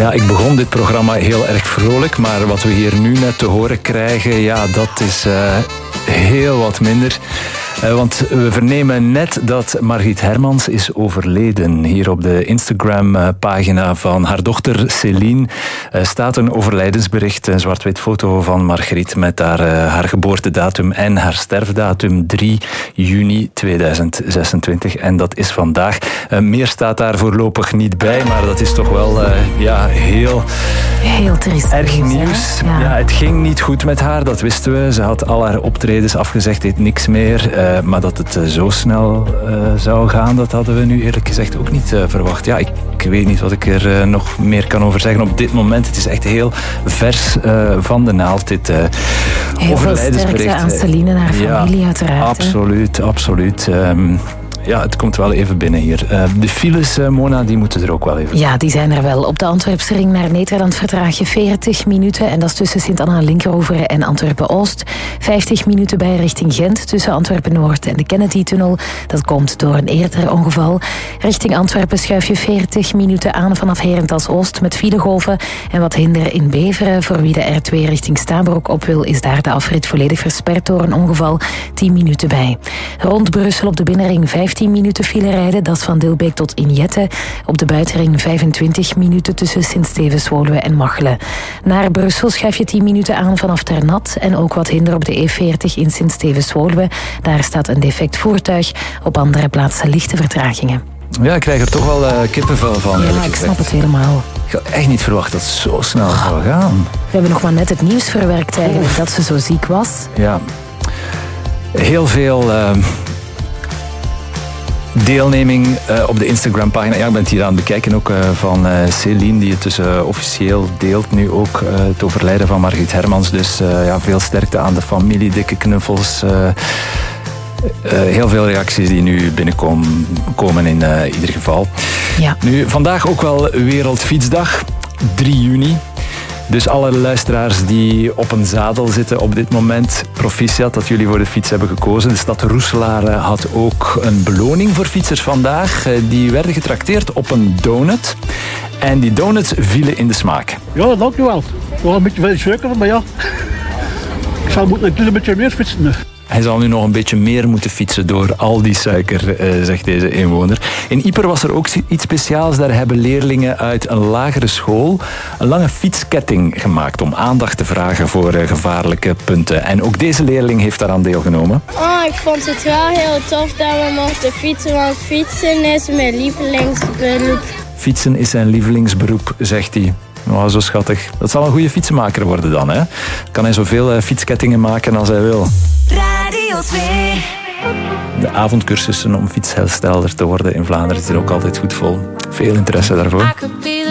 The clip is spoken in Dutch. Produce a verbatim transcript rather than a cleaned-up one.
Ja, ik begon dit programma heel erg vrolijk, maar wat we hier nu net te horen krijgen, ja, dat is uh, heel wat minder. Uh, want we vernemen net dat Margriet Hermans is overleden. Hier op de Instagram-pagina van haar dochter Céline uh, staat een overlijdensbericht, een zwart-wit foto van Margriet met haar, uh, haar geboortedatum en haar sterfdatum drie juni tweeduizend zesentwintig. En dat is vandaag. Uh, meer staat daar voorlopig niet bij, maar dat is toch wel uh, ja, heel, heel triest erg nieuws. Ja. Ja, het ging niet goed met haar, dat wisten we. Ze had al haar optredens afgezegd, deed niks meer. Uh, maar dat het uh, zo snel uh, zou gaan, dat hadden we nu eerlijk gezegd ook niet uh, verwacht. Ja, ik, ik weet niet wat ik er uh, nog meer kan over zeggen op dit moment. Het is echt heel vers uh, van de naald, dit uh, heel overlijdensbericht. Heel veel sterkte aan Céline en haar familie, ja, uiteraard. Absoluut, hè? absoluut. Um, Ja, het komt wel even binnen hier. Uh, de files, uh, Mona, die moeten er ook wel even. Ja, die zijn er wel. Op de Antwerpse ring naar Nederland vertraag je veertig minuten. En dat is tussen Sint-Anna-Linkeroveren en Antwerpen-Oost. vijftig minuten bij richting Gent tussen Antwerpen-Noord en de Kennedy-tunnel. Dat komt door een eerder ongeval. Richting Antwerpen schuif je veertig minuten aan vanaf Herentals-Oost met filegolven. En wat hinder in Beveren. Voor wie de R twee richting Stabroek op wil, is daar de afrit volledig versperd door een ongeval. tien minuten bij. Rond Brussel op de binnenring vijftien minuten file rijden, dat is van Dilbeek tot Injette. Op de buitenring vijfentwintig minuten tussen Sint-Stevens-Woluwe en Machelen. Naar Brussel schuif je tien minuten aan vanaf Ternat en ook wat hinder op de E veertig in Sint-Stevens-Woluwe. Daar staat een defect voertuig. Op andere plaatsen lichte vertragingen. Ja, ik krijg er toch wel uh, kippenvel van. Ja, ik gezegd. snap het helemaal. Ik had echt niet verwacht dat het zo snel zou gaan. We hebben nog maar net het nieuws verwerkt eigenlijk, Oef. dat ze zo ziek was. Ja. Heel veel... Uh, deelneming uh, op de Instagram-pagina. Ja, ik ben het hier aan het bekijken ook uh, van uh, Céline, die het dus uh, officieel deelt nu ook. Uh, het overlijden van Margriet Hermans. Dus uh, ja, veel sterkte aan de familie, dikke knuffels. Uh, uh, heel veel reacties die nu binnenkomen komen in uh, ieder geval. Ja. Nu, vandaag ook wel Wereldfietsdag, drie juni. Dus alle luisteraars die op een zadel zitten op dit moment, proficiat dat jullie voor de fiets hebben gekozen. De stad Roeselaar had ook een beloning voor fietsers vandaag. Die werden getrakteerd op een donut. En die donuts vielen in de smaak. Ja, dankjewel. Wel een beetje veel suiker, maar ja. Ik zou moeten een beetje meer fietsen. Hij zal nu nog een beetje meer moeten fietsen door al die suiker, uh, zegt deze inwoner. In Ieper was er ook iets speciaals. Daar hebben leerlingen uit een lagere school een lange fietsketting gemaakt om aandacht te vragen voor uh, gevaarlijke punten. En ook deze leerling heeft daaraan deelgenomen. Oh, ik vond het wel heel tof dat we mochten fietsen, want fietsen is mijn lievelingsberoep. Fietsen is zijn lievelingsberoep, zegt hij. Oh, zo schattig. Dat zal een goede fietsenmaker worden dan, hè? Kan hij zoveel uh, fietskettingen maken als hij wil. Radio twee. De avondcursussen om fietsherstelder te worden in Vlaanderen zitten ook altijd goed vol. Veel interesse daarvoor.